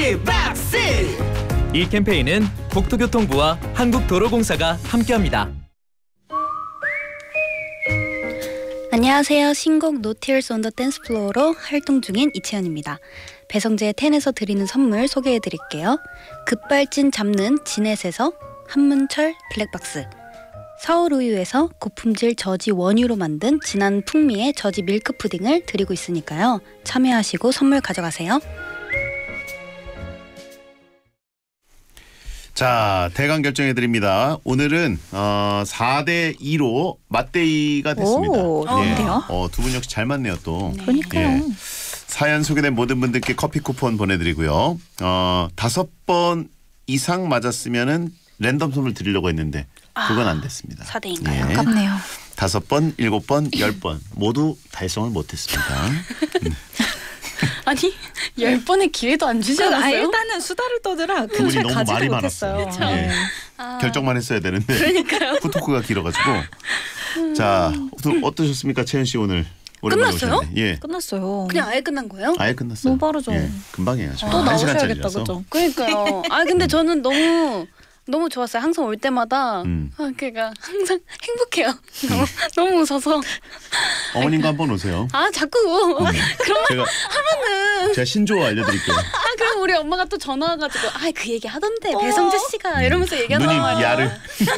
블랙박스. 이 캠페인은 국토교통부와 한국도로공사가 함께합니다. 안녕하세요. 신곡 No Tears on the Dance Floor로 활동 중인 이채연입니다. 배성재의 텐에서 드리는 선물 소개해드릴게요. 급발진 잡는 진햇에서 한문철 블랙박스, 서울우유에서 고품질 저지 원유로 만든 진한 풍미의 저지 밀크 푸딩을 드리고 있으니까요. 참여하시고 선물 가져가세요. 자, 대강 결정해드립니다. 오늘은 4대2로 맞대이가 됐습니다. 좋은데요? 두 분 역시 잘 맞네요 또. 그러니까요. 사연 소개된 모든 분들께 커피 쿠폰 보내드리고요. 5번 이상 맞았으면은 랜덤 선물 드리려고 했는데 그건 안 됐습니다. 4대인가요? 아깝네요. 5번, 7번, 10번 모두 달성을 못했습니다. 아니 10번의 기회도 안 주지 않았어요? 일단은 수다를 떠들어 그분이 근처에 너무 가지도 말이 못했어요. 많았어요. 예. 결정만 했어야 되는데 그러니까요. 후토크가 길어가지고. 자, 어떠셨습니까, 채연 씨 오늘? 끝났어요? 예, 끝났어요. 그냥 아예 끝난 거예요? 아예 끝났어요. 너무 빠르죠. 예, 금방 해야죠. 또 한 나오셔야겠다, 시간짜리라서. 그죠? 그러니까요. 근데 저는 너무 좋았어요. 항상 올 때마다 그러니까 항상 행복해요. 너무 웃어서. 어머님과 한번 오세요. 자꾸 그런 말 하면은 제가 신조어 알려드릴게요. 그럼 우리 엄마가 또 전화 와가지고 그 얘기 하던데 배성재 씨가 이러면서 얘기하는 누님 말이야. 야를.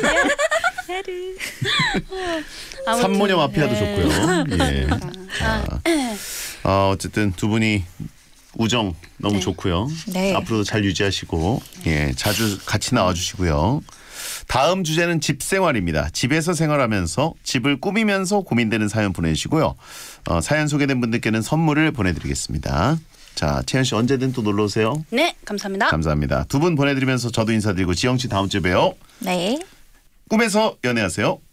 산모녀 마피아도 좋고요. 예. 어쨌든 두 분이 우정 너무 좋고요. 네. 앞으로도 잘 유지하시고 자주 같이 나와주시고요. 다음 주제는 집 생활입니다. 집에서 생활하면서 집을 꾸미면서 고민되는 사연 보내주시고요. 사연 소개된 분들께는 선물을 보내드리겠습니다. 자, 채연 씨 언제든 또 놀러 오세요. 네, 감사합니다. 감사합니다. 두 분 보내드리면서 저도 인사드리고 지영 씨 다음 주에 봬요. 네. 꿈에서 연애하세요.